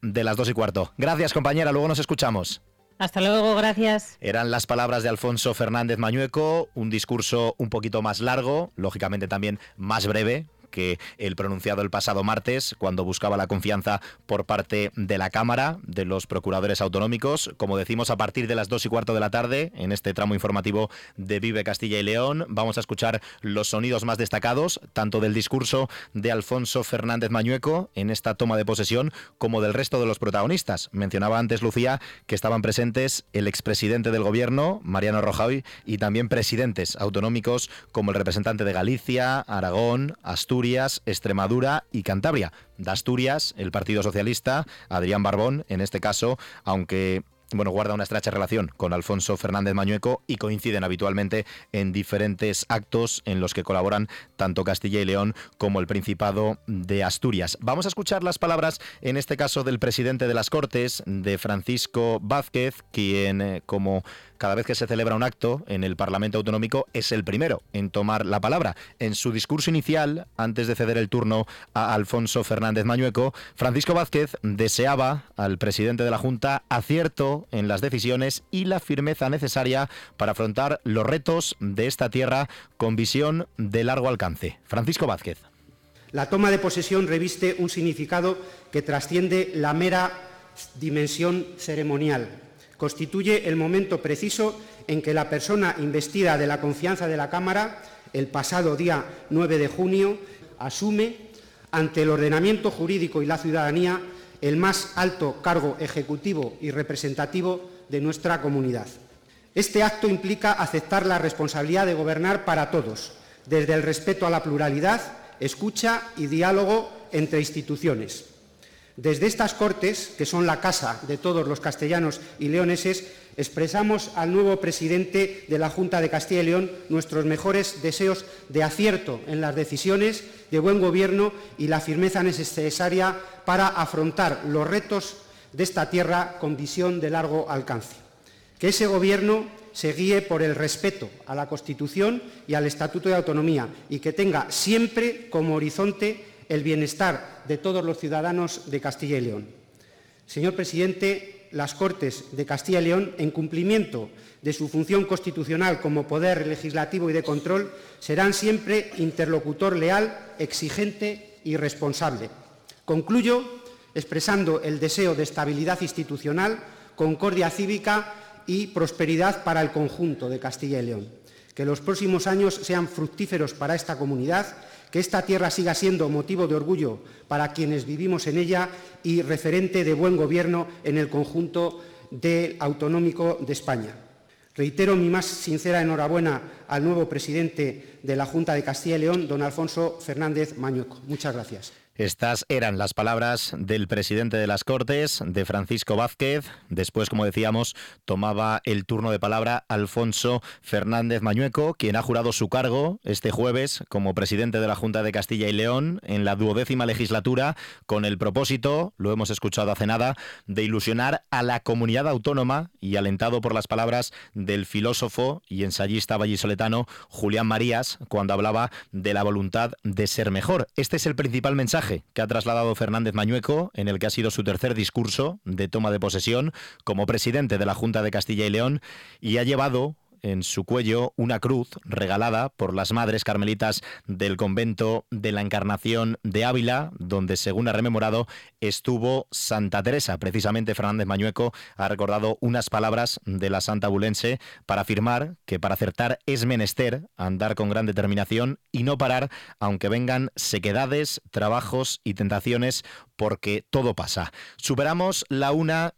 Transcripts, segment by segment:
de las 2:15. Gracias, compañera, luego nos escuchamos. Hasta luego, gracias. Eran las palabras de Alfonso Fernández Mañueco, un discurso un poquito más largo, lógicamente también más breve que el pronunciado el pasado martes, cuando buscaba la confianza por parte de la Cámara, de los procuradores autonómicos. Como decimos, a partir de las 2:15 de la tarde, en este tramo informativo de Vive Castilla y León, vamos a escuchar los sonidos más destacados, tanto del discurso de Alfonso Fernández Mañueco en esta toma de posesión, como del resto de los protagonistas. Mencionaba antes, Lucía, que estaban presentes el expresidente del Gobierno, Mariano Rajoy, y también presidentes autonómicos como el representante de Galicia, Aragón, Asturias, Extremadura y Cantabria. De Asturias, el Partido Socialista, Adrián Barbón, en este caso, aunque guarda una estrecha relación con Alfonso Fernández Mañueco y coinciden habitualmente en diferentes actos en los que colaboran tanto Castilla y León como el Principado de Asturias. Vamos a escuchar las palabras, en este caso, del presidente de las Cortes, de Francisco Vázquez, quien, como cada vez que se celebra un acto en el Parlamento Autonómico, es el primero en tomar la palabra. En su discurso inicial, antes de ceder el turno a Alfonso Fernández Mañueco, Francisco Vázquez deseaba al presidente de la Junta acierto en las decisiones y la firmeza necesaria para afrontar los retos de esta tierra con visión de largo alcance. Francisco Vázquez. La toma de posesión reviste un significado que trasciende la mera dimensión ceremonial. Constituye el momento preciso en que la persona investida de la confianza de la Cámara, el pasado día 9 de junio, asume ante el ordenamiento jurídico y la ciudadanía el más alto cargo ejecutivo y representativo de nuestra comunidad. Este acto implica aceptar la responsabilidad de gobernar para todos, desde el respeto a la pluralidad, escucha y diálogo entre instituciones. Desde estas Cortes, que son la casa de todos los castellanos y leoneses, expresamos al nuevo presidente de la Junta de Castilla y León nuestros mejores deseos de acierto en las decisiones, de buen gobierno y la firmeza necesaria para afrontar los retos de esta tierra con visión de largo alcance. Que ese gobierno se guíe por el respeto a la Constitución y al Estatuto de Autonomía y que tenga siempre como horizonte el bienestar de todos los ciudadanos de Castilla y León. Señor presidente, las Cortes de Castilla y León, en cumplimiento de su función constitucional como poder legislativo y de control, serán siempre interlocutor leal, exigente y responsable. Concluyo expresando el deseo de estabilidad institucional, concordia cívica y prosperidad para el conjunto de Castilla y León. Que los próximos años sean fructíferos para esta comunidad, que esta tierra siga siendo motivo de orgullo para quienes vivimos en ella y referente de buen gobierno en el conjunto autonómico de España. Reitero mi más sincera enhorabuena al nuevo presidente de la Junta de Castilla y León, don Alfonso Fernández Mañueco. Muchas gracias. Estas eran las palabras del presidente de las Cortes, de Francisco Vázquez. Después, como decíamos, tomaba el turno de palabra Alfonso Fernández Mañueco, quien ha jurado su cargo este jueves como presidente de la Junta de Castilla y León en la 12ª legislatura, con el propósito, lo hemos escuchado hace nada, de ilusionar a la comunidad autónoma, y alentado por las palabras del filósofo y ensayista vallisoletano Julián Marías, cuando hablaba de la voluntad de ser mejor. Este es el principal mensaje que ha trasladado Fernández Mañueco en el que ha sido su tercer discurso de toma de posesión como presidente de la Junta de Castilla y León, y ha llevado en su cuello una cruz regalada por las Madres Carmelitas del Convento de la Encarnación de Ávila, donde, según ha rememorado, estuvo Santa Teresa. Precisamente Fernández Mañueco ha recordado unas palabras de la santa abulense para afirmar que para acertar es menester andar con gran determinación y no parar, aunque vengan sequedades, trabajos y tentaciones, porque todo pasa. Superamos la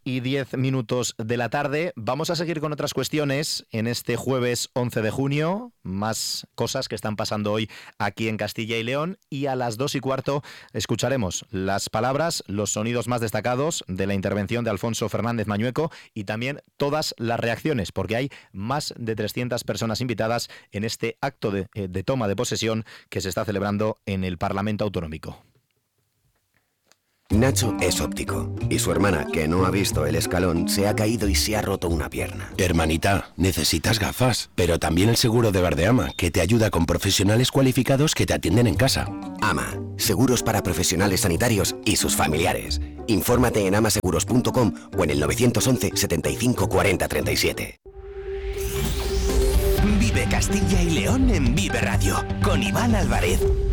1:10 de la tarde. Vamos a seguir con otras cuestiones en este jueves 11 de junio. Más cosas que están pasando hoy aquí en Castilla y León. Y a las 2:15 escucharemos las palabras, los sonidos más destacados de la intervención de Alfonso Fernández Mañueco y también todas las reacciones, porque hay más de 300 personas invitadas en este acto de toma de posesión que se está celebrando en el Parlamento Autonómico. Nacho es óptico y su hermana, que no ha visto el escalón, se ha caído y se ha roto una pierna. Hermanita, necesitas gafas, pero también el seguro de Verdeama, que te ayuda con profesionales cualificados que te atienden en casa. Ama, Seguros para profesionales sanitarios y sus familiares. Infórmate en amaseguros.com o en el 911 75 40 37. Vive Castilla y León en Vive Radio, con Iván Álvarez.